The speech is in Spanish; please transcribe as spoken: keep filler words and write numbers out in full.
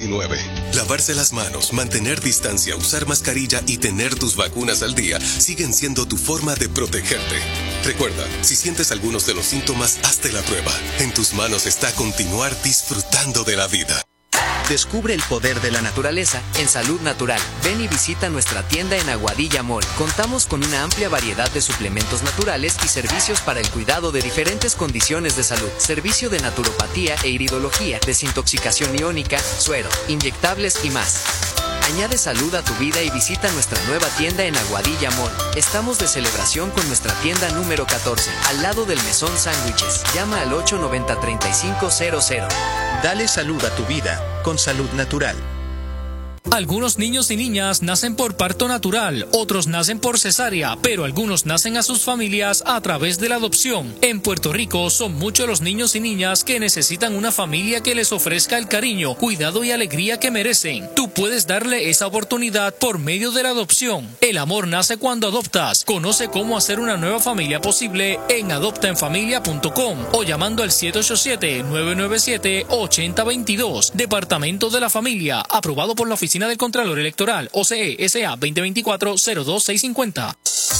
diecinueve. Lavarse las manos, mantener distancia, usar mascarilla y tener tus vacunas al día siguen siendo tu forma de protegerte. Recuerda, si sientes algunos de los síntomas, hazte la prueba. En tus manos está continuar disfrutando de la vida. Descubre el poder de la naturaleza en Salud Natural. Ven y visita nuestra tienda en Aguadilla Mall. Contamos con una amplia variedad de suplementos naturales y servicios para el cuidado de diferentes condiciones de salud. Servicio de naturopatía e iridología, desintoxicación iónica, suero, inyectables y más. Añade salud a tu vida y visita nuestra nueva tienda en Aguadilla Mall. Estamos de celebración con nuestra tienda número catorce, al lado del Mesón Sándwiches. Llama al ocho noventa, treinta y cinco cero cero. Dale salud a tu vida con Salud Natural. Algunos niños y niñas nacen por parto natural, otros nacen por cesárea, pero algunos nacen a sus familias a través de la adopción. En Puerto Rico son muchos los niños y niñas que necesitan una familia que les ofrezca el cariño, cuidado y alegría que merecen. Tú puedes darle esa oportunidad por medio de la adopción. El amor nace cuando adoptas. Conoce cómo hacer una nueva familia posible en adopta en familia punto com o llamando al siete ocho siete, nueve nueve siete, ocho cero dos dos. Departamento de la Familia, aprobado por la Oficina del Contralor Electoral, O C E S A veinte veinticuatro cero dos seis cincuenta.